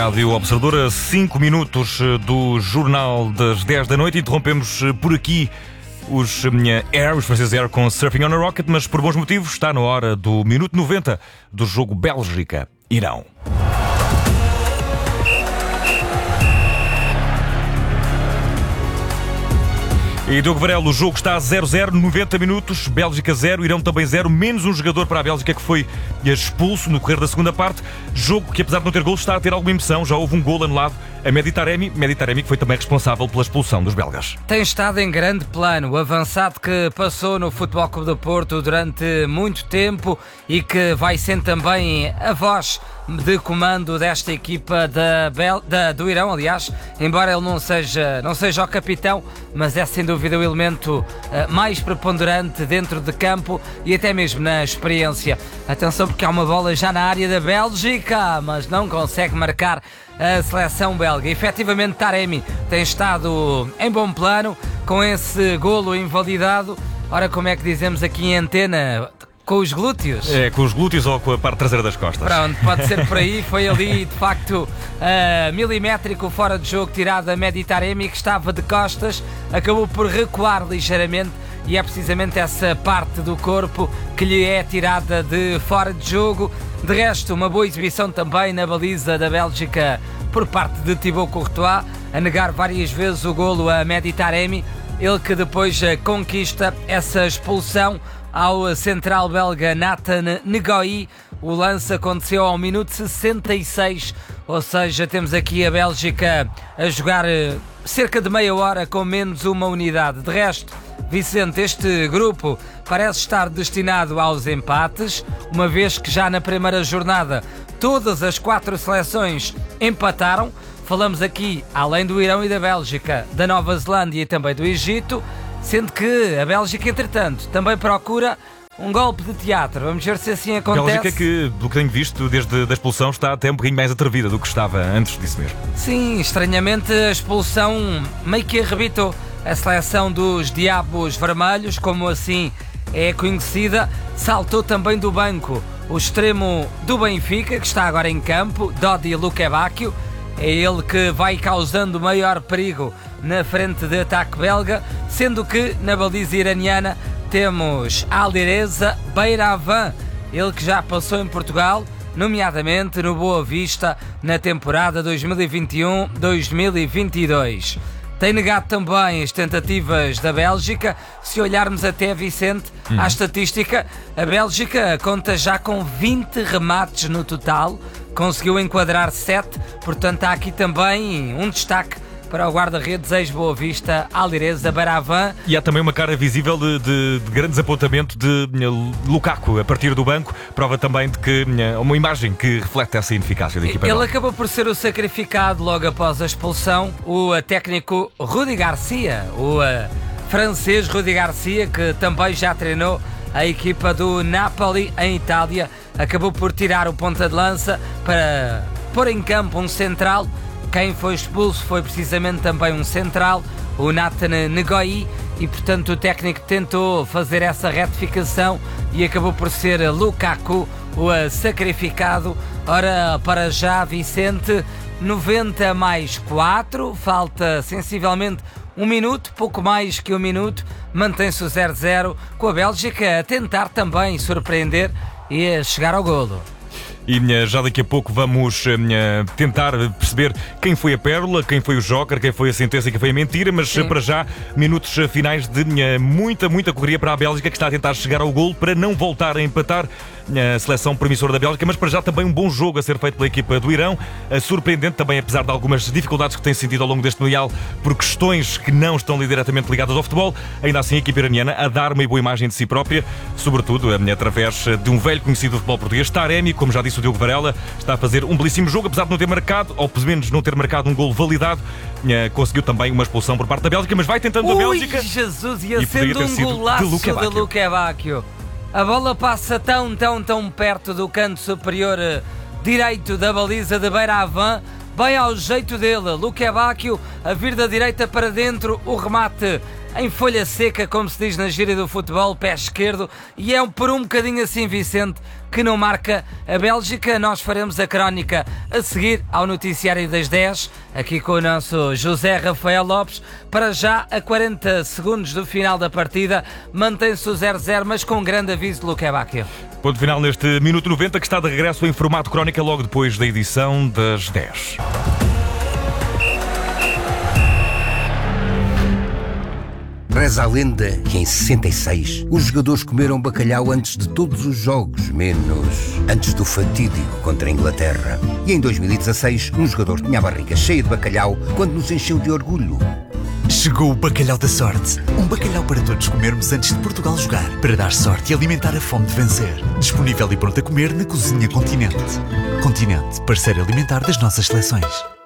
Rádio Observadora, 5 minutos do Jornal das 10 da noite. Interrompemos por aqui os franceses Air com Surfing on a Rocket, mas por bons motivos está na hora do minuto 90 do jogo Bélgica-Irão. E Diogo Varela, o jogo está a 0-0, 90 minutos, Bélgica 0, Irão também 0, menos um jogador para a Bélgica que foi expulso no decorrer da segunda parte. Jogo que, apesar de não ter gol, está a ter alguma emoção. Já houve um gol anulado a Mehdi Taremi que foi também responsável pela expulsão dos belgas. Tem estado em grande plano, o avançado que passou no Futebol Clube do Porto durante muito tempo e que vai sendo também a voz de comando desta equipa do Irão, aliás, embora ele não seja o capitão, mas é sem dúvida o elemento mais preponderante dentro de campo e até mesmo na experiência. Atenção, porque há uma bola já na área da Bélgica, mas não consegue marcar a seleção belga. Efetivamente, Taremi tem estado em bom plano com esse golo invalidado. Ora, como é que dizemos aqui em antena? Com os glúteos? É, com os glúteos ou com a parte traseira das costas? Pronto, pode ser por aí. Foi ali, de facto, milimétrico fora de jogo tirado a Mehdi Taremi, que estava de costas, acabou por recuar ligeiramente e é precisamente essa parte do corpo que lhe é tirada de fora de jogo. De resto, uma boa exibição também na baliza da Bélgica por parte de Thibaut Courtois, a negar várias vezes o golo a Mehdi Taremi, ele que depois conquista essa expulsão ao central belga Nathan Ngoyi. O lance aconteceu ao minuto 66, ou seja, temos aqui a Bélgica a jogar cerca de meia hora com menos uma unidade. De resto, Vicente, este grupo parece estar destinado aos empates, uma vez que já na primeira jornada todas as 4 seleções empataram. Falamos aqui, além do Irão e da Bélgica, da Nova Zelândia e também do Egito, sendo que a Bélgica, entretanto, também procura um golpe de teatro. Vamos ver se assim acontece. A Bélgica que, do que tenho visto desde a expulsão, está até um bocadinho mais atrevida do que estava antes disso mesmo. Sim, estranhamente a expulsão meio que arrebitou a seleção dos Diabos Vermelhos, como assim é conhecida. Saltou também do banco o extremo do Benfica, que está agora em campo, Dodi Lukebakio. É ele que vai causando maior perigo na frente de ataque belga, sendo que na baliza iraniana temos Alireza Beiravan, ele que já passou em Portugal, nomeadamente no Boa Vista na temporada 2021-2022. Tem negado também as tentativas da Bélgica. Se olharmos até, Vicente, à estatística, a Bélgica conta já com 20 remates no total, conseguiu enquadrar 7, portanto há aqui também um destaque para o guarda-redes ex-Boa Vista, Alireza Beiravan. E há também uma cara visível de grande desapontamento de Lukaku a partir do banco, prova também de que uma imagem que reflete essa ineficácia da equipa. Ele acabou por ser o sacrificado logo após a expulsão, o técnico Rudi Garcia, o francês Rudi Garcia, que também já treinou a equipa do Napoli em Itália, acabou por tirar o ponta de lança para pôr em campo um central. Quem foi expulso foi precisamente também um central, o Nathan Ngoyi, e portanto o técnico tentou fazer essa retificação e acabou por ser Lukaku o sacrificado. Ora, para já, Vicente, 90 mais 4, falta sensivelmente um minuto, pouco mais que um minuto, mantém-se o 0-0, com a Bélgica a tentar também surpreender e a chegar ao golo. E já daqui a pouco vamos tentar perceber quem foi a pérola, quem foi o joker, quem foi a sentença e quem foi a mentira, mas para já, minutos finais de muita correria para a Bélgica, que está a tentar chegar ao golo para não voltar a empatar. A seleção promissora da Bélgica, mas para já também um bom jogo a ser feito pela equipa do Irão, surpreendente também, apesar de algumas dificuldades que tem sentido ao longo deste Mundial por questões que não estão diretamente ligadas ao futebol. Ainda assim, a equipa iraniana a dar uma boa imagem de si própria, sobretudo através de um velho conhecido do futebol português, Taremi, como já disse o Diogo Varela, está a fazer um belíssimo jogo, apesar de não ter marcado, ou pelo menos não ter marcado um golo validado. Conseguiu também uma expulsão por parte da Bélgica, mas vai tentando a Bélgica. Jesus, ia sendo um golaço de Lukebakio. A bola passa tão perto do canto superior direito da baliza de Beiravan, bem ao jeito dele. Lukebakio a vir da direita para dentro, o remate em folha seca, como se diz na gíria do futebol, pé esquerdo, e é por um bocadinho assim, Vicente, que não marca a Bélgica. Nós faremos a crónica a seguir ao noticiário das 10, aqui com o nosso José Rafael Lopes. Para já, a 40 segundos do final da partida, mantém-se o 0-0, mas com um grande aviso de Luque Bacchio. Ponto final neste Minuto 90, que está de regresso em formato crónica logo depois da edição das 10. Reza a lenda que em 66 os jogadores comeram bacalhau antes de todos os jogos, menos antes do fatídico contra a Inglaterra. E em 2016 um jogador tinha a barriga cheia de bacalhau quando nos encheu de orgulho. Chegou o Bacalhau da Sorte. Um bacalhau para todos comermos antes de Portugal jogar, para dar sorte e alimentar a fome de vencer. Disponível e pronto a comer na Cozinha Continente. Continente, parceiro alimentar das nossas seleções.